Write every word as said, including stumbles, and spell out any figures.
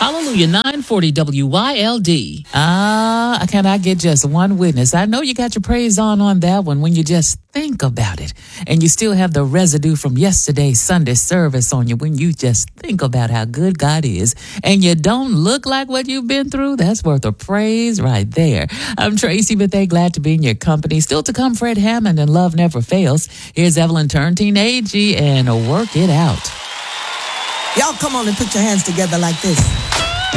Hallelujah, nine forty W Y L D. Ah, uh, can I get just one witness? I know you got your praise on on that one when you just think about it. And you still have the residue from yesterday's Sunday service on you when you just think about how good God is. And you don't look like what you've been through. That's worth a praise right there. I'm Tracy Bethea, glad to be in your company. Still to come, Fred Hammond and Love Never Fails. Here's Evelyn Turntine A G and Work It Out. Y'all come on and put your hands together like this.